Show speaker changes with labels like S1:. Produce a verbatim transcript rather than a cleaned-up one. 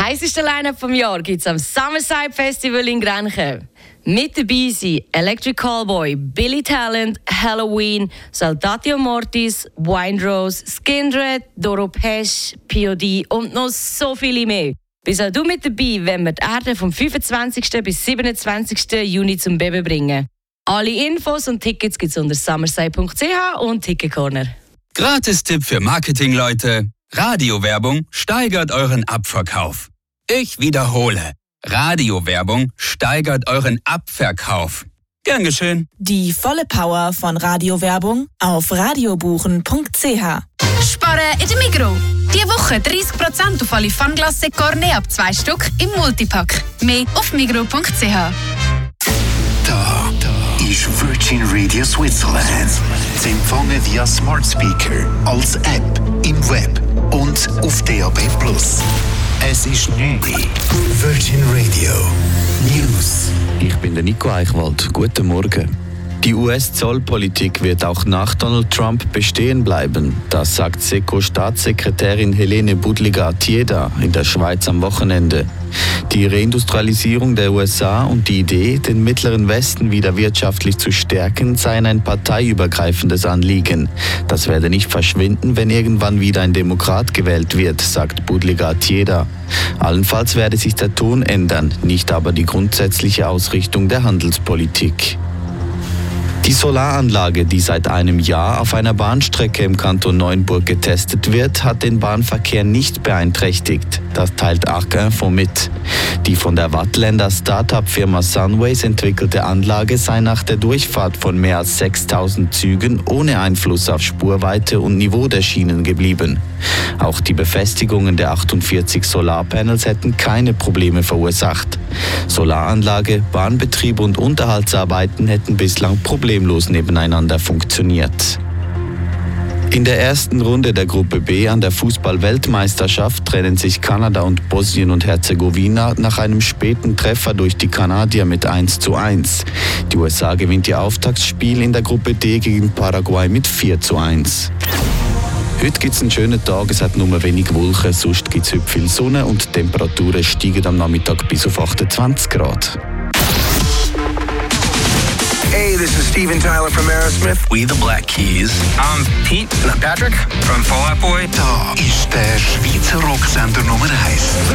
S1: Heisseste Line-Up vom Jahr gibt es am Summerside Festival in Grenchen. Mit dabei sind Electric Callboy, Billy Talent, Halloween, Saltatio Mortis, Windrose, Skindred, Doro Pesch, P O D und noch so viele mehr. Bist auch du mit dabei, wenn wir die Erde vom fünfundzwanzigsten bis siebenundzwanzigsten Juni zum Beben bringen. Alle Infos und Tickets gibt es unter summerside punkt c h und Ticket Corner.
S2: Gratis-Tipp für Marketingleute. Radiowerbung steigert euren Abverkauf. Ich wiederhole. Radiowerbung steigert euren Abverkauf. Gern geschehen.
S3: Die volle Power von Radiowerbung auf radiobuchen punkt c h.
S4: Sparen in der Migros. Diese Woche dreißig Prozent auf alle Fanglasse Cornet ab zwei Stück im Multipack. Mehr auf migros punkt c h.
S5: Da, da ist Virgin Radio Switzerland. Sie empfangen via Smart Speaker, als App, im Web und auf D A B plus. Es ist neu. Virgin Radio News.
S6: Ich bin der Nico Eichwald. Guten Morgen. Die U S-Zollpolitik wird auch nach Donald Trump bestehen bleiben. Das sagt SECO-Staatssekretärin Helene Budliger-Tieda in der Schweiz am Wochenende. Die Reindustrialisierung der U S A und die Idee, den Mittleren Westen wieder wirtschaftlich zu stärken, seien ein parteiübergreifendes Anliegen. Das werde nicht verschwinden, wenn irgendwann wieder ein Demokrat gewählt wird, sagt Budliger-Tieda. Allenfalls werde sich der Ton ändern, nicht aber die grundsätzliche Ausrichtung der Handelspolitik. Die Solaranlage, die seit einem Jahr auf einer Bahnstrecke im Kanton Neuenburg getestet wird, hat den Bahnverkehr nicht beeinträchtigt. Das teilt Arc-Info mit. Die von der Wattländer Start-up-Firma Sunways entwickelte Anlage sei nach der Durchfahrt von mehr als sechstausend Zügen ohne Einfluss auf Spurweite und Niveau der Schienen geblieben. Auch die Befestigungen der achtundvierzig Solarpanels hätten keine Probleme verursacht. Solaranlage, Bahnbetrieb und Unterhaltsarbeiten hätten bislang problemlos nebeneinander funktioniert. In der ersten Runde der Gruppe B an der Fußball-Weltmeisterschaft trennen sich Kanada und Bosnien und Herzegowina nach einem späten Treffer durch die Kanadier mit eins zu eins. Die U S A gewinnt ihr Auftaktspiel in der Gruppe D gegen Paraguay mit vier zu eins. Heute gibt es einen schönen Tag, es hat nur wenig Wolken, sonst gibt es heute viel Sonne und die Temperaturen steigen am Nachmittag bis auf achtundzwanzig Grad.
S7: Hey, this is Steven Tyler from Aerosmith.
S8: We the Black Keys.
S7: I'm Pete. And I'm Patrick from Fall Out Boy.
S5: Da ist der Schweizer Rocksender Nummer eins.